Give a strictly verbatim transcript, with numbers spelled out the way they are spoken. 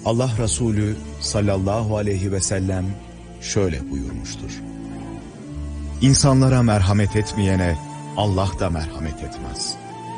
Allah Resulü sallallahu aleyhi ve sellem şöyle buyurmuştur: İnsanlara merhamet etmeyene Allah da merhamet etmez.